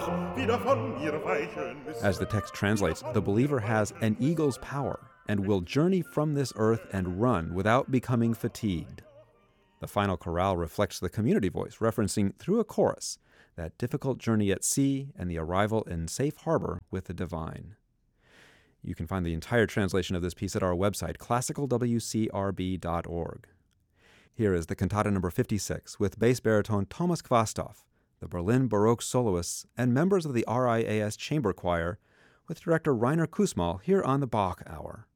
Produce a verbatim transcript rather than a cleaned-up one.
wieder von mir weichen müssen. As the text translates, the believer has an eagle's power and will journey from this earth and run without becoming fatigued. The final chorale reflects the community voice, referencing through a chorus that difficult journey at sea and the arrival in safe harbor with the divine. You can find the entire translation of this piece at our website, classical w c r b dot org. Here is the cantata number fifty-six with bass baritone Thomas Kvastov, the Berlin Baroque soloists, and members of the R I A S Chamber Choir, with director Rainer Kussmaul here on the Bach Hour.